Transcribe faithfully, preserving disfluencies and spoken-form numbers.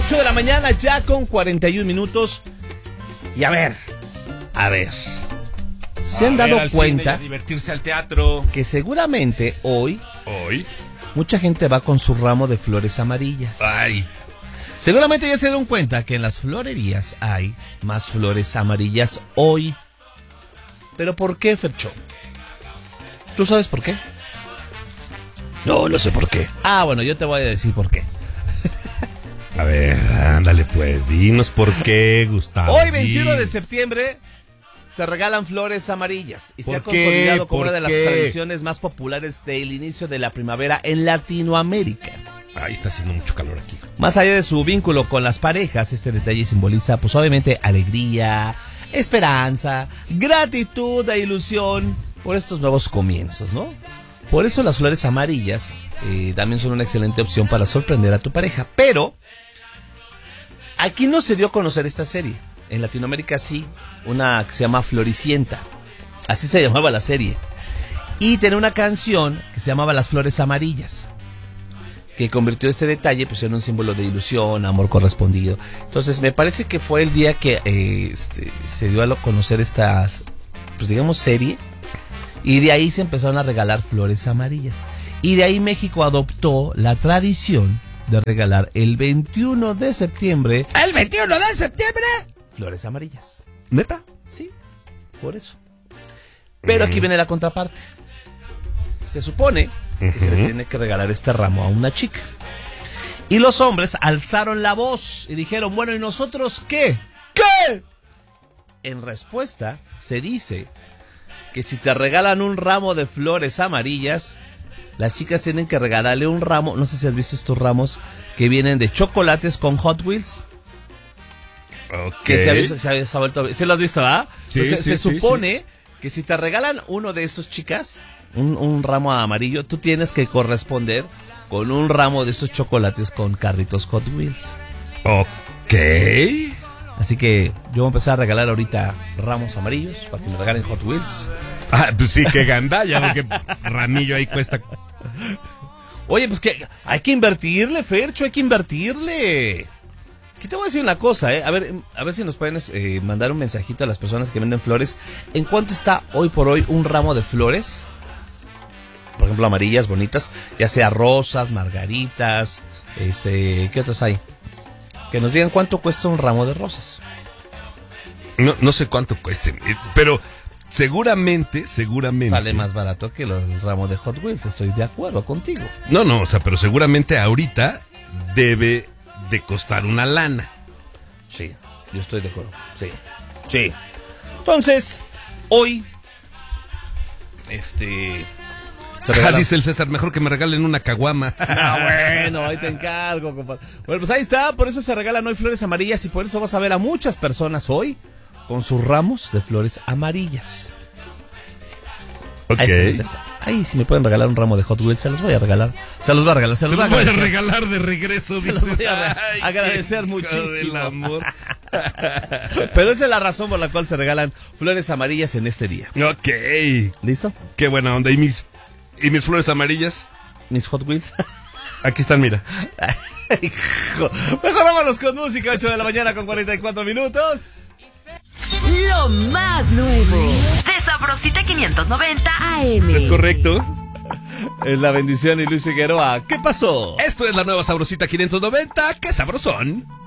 ocho de la mañana ya con cuarenta y un minutos. Y a ver, a ver. ¿Se han dado cuenta? A divertirse al teatro. Que seguramente hoy, Hoy. mucha gente va con su ramo de flores amarillas. Ay. Seguramente ya se dieron cuenta que en las florerías hay más flores amarillas hoy. ¿Pero por qué, Fercho? ¿Tú sabes por qué? No, no sé por qué. Ah, bueno, yo te voy a decir por qué. A ver, ándale pues, dinos por qué, Gustavo. Hoy, veintiuno de septiembre, se regalan flores amarillas y se ha consolidado como una de las tradiciones más populares del inicio de la primavera en Latinoamérica. Ay, está haciendo mucho calor aquí. Más allá de su vínculo con las parejas, este detalle simboliza, pues obviamente, alegría, esperanza, gratitud e ilusión por estos nuevos comienzos, ¿no? Por eso las flores amarillas eh, también son una excelente opción para sorprender a tu pareja. Pero aquí no se dio a conocer esta serie. En Latinoamérica sí, una que se llama Floricienta. Así se llamaba la serie. Y tenía una canción que se llamaba Las Flores Amarillas, que convirtió este detalle pues en un símbolo de ilusión, amor correspondido. Entonces me parece que fue el día que eh, este, se dio a conocer esta, pues digamos, serie. Y de ahí se empezaron a regalar flores amarillas. Y de ahí México adoptó la tradición de regalar el veintiuno de septiembre. ¿El veintiuno de septiembre? Flores amarillas. ¿Neta? Sí, por eso. Pero aquí viene la contraparte. Se supone que se le tiene que regalar este ramo a una chica. Y los hombres alzaron la voz y dijeron, bueno, ¿y nosotros qué? ¿Qué? En respuesta, se dice que si te regalan un ramo de flores amarillas, las chicas tienen que regalarle un ramo, no sé si has visto estos ramos que vienen de chocolates con Hot Wheels. Ok. Que se ha, visto, se ha, se ha vuelto, ¿se lo has visto, ah? Sí, Entonces, sí, se sí, supone sí. que si te regalan uno de estos chicas, un, un ramo amarillo, tú tienes que corresponder con un ramo de estos chocolates con carritos Hot Wheels. Ok. Así que yo voy a empezar a regalar ahorita ramos amarillos para que me regalen Hot Wheels. Ah, pues sí, que gandalla, porque ramillo ahí cuesta. Oye, pues que hay que invertirle, Fercho, hay que invertirle. Que te voy a decir una cosa, eh. A ver, a ver si nos pueden eh, mandar un mensajito a las personas que venden flores. ¿En cuánto está hoy por hoy un ramo de flores? Por ejemplo, amarillas, bonitas, ya sea rosas, margaritas, este, ¿qué otras hay? Que nos digan cuánto cuesta un ramo de rosas. No, no sé cuánto cuesten, pero seguramente, seguramente. Sale más barato que los, el ramo de Hot Wheels, estoy de acuerdo contigo. No, no, o sea, pero seguramente ahorita debe de costar una lana. Sí, yo estoy de acuerdo, sí, sí. Entonces, hoy, este... Se regalan... ah, dice el César, mejor que me regalen una caguama. Ah, bueno, ahí te encargo, compadre. Bueno, pues ahí está, por eso se regalan hoy flores amarillas y por eso vas a ver a muchas personas hoy con sus ramos de flores amarillas. Ok. Ahí, ahí si me pueden regalar un ramo de Hot Wheels, se los voy a regalar. Se los voy a regalar, se los, se voy, a voy a regalar de regreso. Se los voy a Ay, agradecer muchísimo. Del amor. Pero esa es la razón por la cual se regalan flores amarillas en este día. Ok. ¿Listo? Qué buena onda. ¿Y mis, y mis flores amarillas? ¿Mis Hot Wheels? Aquí están, mira. Hijo. Mejor vámonos con música, ocho de la mañana con cuarenta y cuatro minutos. Lo más nuevo de Sabrosita quinientos noventa A M. ¿Es correcto? Es la bendición y Luis Figueroa. ¿Qué pasó? Esto es la nueva Sabrosita quinientos noventa. ¡Qué sabrosón!